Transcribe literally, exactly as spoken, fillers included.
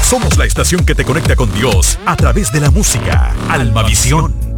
Somos la estación que te conecta con Dios a través de la música. Almavisión.